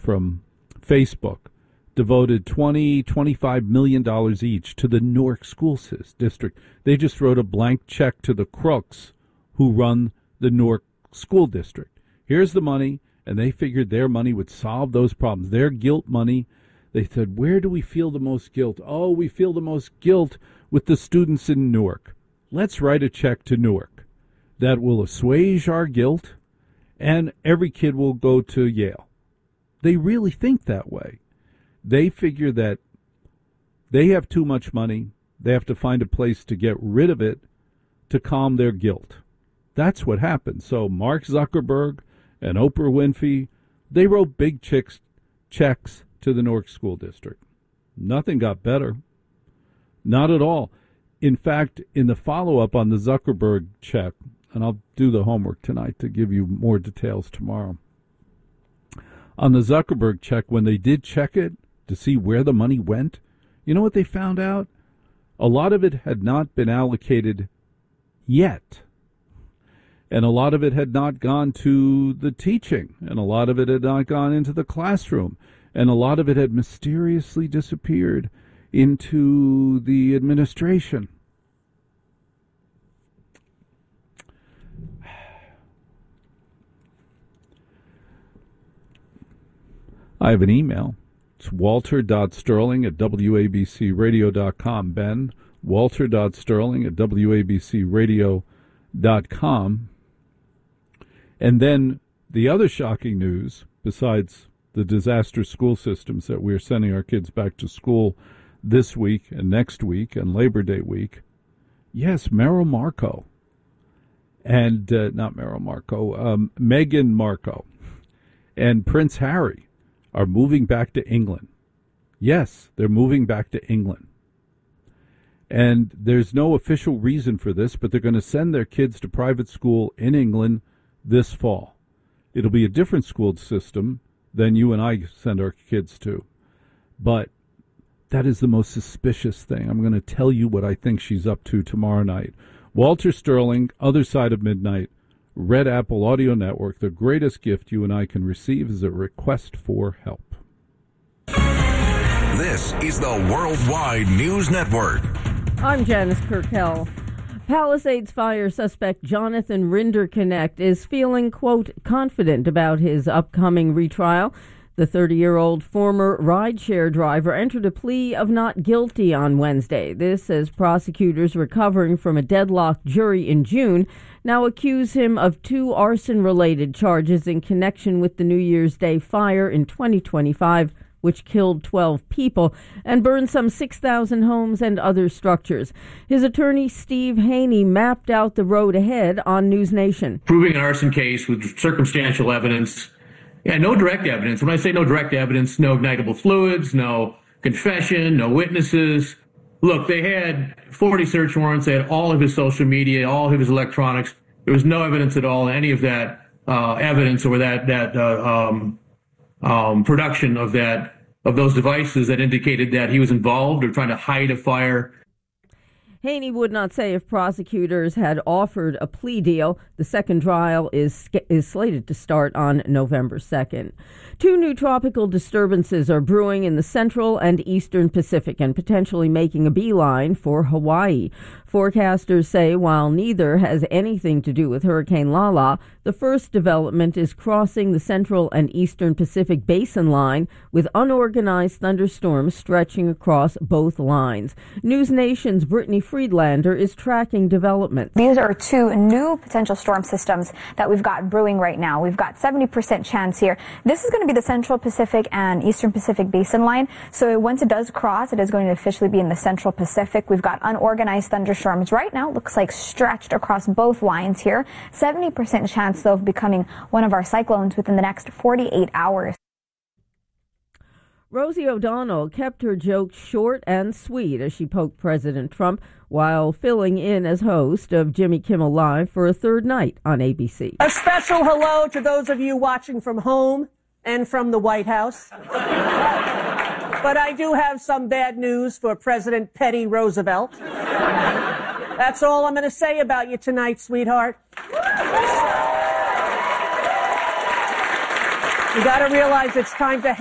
from Facebook devoted $25 million each to the Newark School District. They just wrote a blank check to the crooks who run the Newark School District. Here's the money, and they figured their money would solve those problems. Their guilt money, they said, where do we feel the most guilt? Oh, we feel the most guilt with the students in Newark. Let's write a check to Newark that will assuage our guilt, and every kid will go to Yale. They really think that way. They figure that they have too much money. They have to find a place to get rid of it to calm their guilt. That's what happened. So Mark Zuckerberg and Oprah Winfrey, they wrote big checks to the Newark School District. Nothing got better. Not at all. In fact, in the follow-up on the Zuckerberg check, and I'll do the homework tonight to give you more details tomorrow. On the Zuckerberg check, when they did check it to see where the money went, you know what they found out? A lot of it had not been allocated yet. And a lot of it had not gone to the teaching. And a lot of it had not gone into the classroom. And a lot of it had mysteriously disappeared into the administration. I have an email. It's walter.sterling@wabcradio.com. Ben, walter.sterling@wabcradio.com. And then the other shocking news, besides the disaster school systems that we're sending our kids back to school this week and next week and Labor Day week, yes, Meghan Markle and Meghan Markle and Prince Harry are moving back to England. Yes, they're moving back to England. And there's no official reason for this, but they're going to send their kids to private school in England this fall. It'll be a different school system than you and I send our kids to. But that is the most suspicious thing. I'm going to tell you what I think she's up to tomorrow night. Walter Sterling, Other Side of Midnight, Red Apple Audio Network. The greatest gift you and I can receive is a request for help. This is the Worldwide News Network. I'm Janice Kirkell. Palisades fire suspect Jonathan Rinderknecht is feeling, quote, confident about his upcoming retrial. The 30-year-old former rideshare driver entered a plea of not guilty on Wednesday. This as prosecutors recovering from a deadlocked jury in June now accuse him of 2 arson-related charges in connection with the New Year's Day fire in 2025, which killed 12 people and burned some 6,000 homes and other structures. His attorney, Steve Haney, mapped out the road ahead on News Nation. Proving an arson case with circumstantial evidence. Yeah, no direct evidence. When I say no direct evidence, no ignitable fluids, no confession, no witnesses. Look, they had 40 search warrants. They had all of his social media, all of his electronics. There was no evidence at all, any of that evidence or that production of those devices that indicated that he was involved or trying to hide a fire. Haney would not say if prosecutors had offered a plea deal. The second trial is slated to start on November 2nd. 2 new tropical disturbances are brewing in the central and eastern Pacific and potentially making a beeline for Hawaii. Forecasters say while neither has anything to do with Hurricane Lala, the first development is crossing the central and eastern Pacific basin line with unorganized thunderstorms stretching across both lines. News Nation's Brittany Friedlander is tracking developments. These are 2 new potential storm systems that we've got brewing right now. We've got 70% chance here. This is going to be the Central Pacific and Eastern Pacific basin line. So once it does cross, it is going to officially be in the Central Pacific. We've got unorganized thunderstorms right now. Looks like stretched across both lines here. 70% chance, though, of becoming one of our cyclones within the next 48 hours. Rosie O'Donnell kept her jokes short and sweet as she poked President Trump while filling in as host of Jimmy Kimmel Live for a third night on ABC. A special hello to those of you watching from home and from the White House. But I do have some bad news for President Teddy Roosevelt. That's all I'm going to say about you tonight, sweetheart. You got to realize it's time to